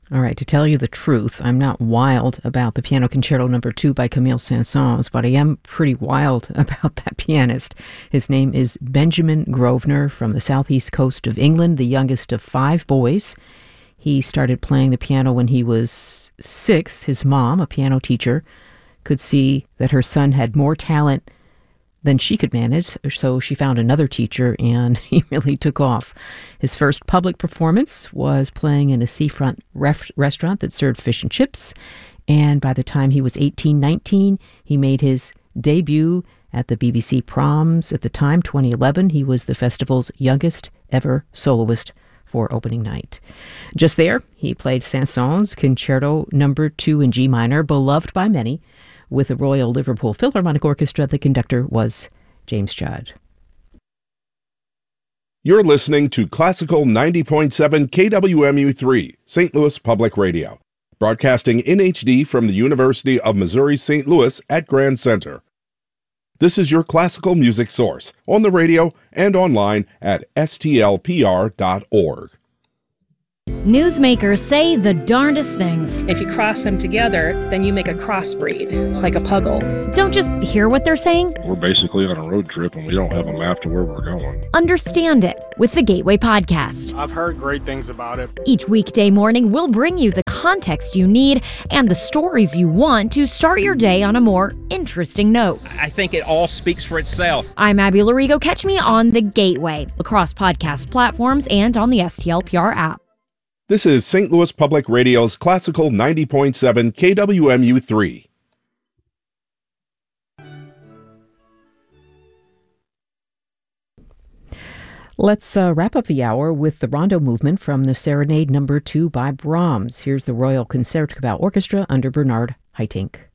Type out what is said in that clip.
All right, to tell you the truth, I'm not wild about the Piano Concerto No. 2 by Camille Saint-Saëns, but I am pretty wild about that pianist. His name is Benjamin Grosvenor from the southeast coast of England, the youngest of 5 boys. He started playing the piano when he was 6. His mom, a piano teacher, could see that her son had more talent than she could manage, so she found another teacher, and he really took off. His first public performance was playing in a seafront restaurant that served fish and chips, and by the time he was 18, 19, he made his debut at the BBC Proms. At the time, 2011, he was the festival's youngest ever soloist for opening night. Just there, he played Saint-Saëns' Concerto No. 2 in G minor, beloved by many. With the Royal Liverpool Philharmonic Orchestra, the conductor was James Judd. You're listening to Classical 90.7 KWMU3, St. Louis Public Radio, broadcasting in HD from the University of Missouri St. Louis at Grand Center. This is your classical music source on the radio and online at stlpr.org. Newsmakers say the darndest things. If you cross them together, then you make a crossbreed, like a puggle. Don't just hear what they're saying. We're basically on a road trip and we don't have a map to where we're going. Understand it with the Gateway Podcast. I've heard great things about it. Each weekday morning, we'll bring you the context you need and the stories you want to start your day on a more interesting note. I think it all speaks for itself. I'm Abby Larigo. Catch me on The Gateway, across podcast platforms and on the STLPR app. This is St. Louis Public Radio's Classical 90.7 KWMU3. Let's wrap up the hour with the Rondo movement from the Serenade No. 2 by Brahms. Here's the Royal Concertgebouw Orchestra under Bernard Haitink.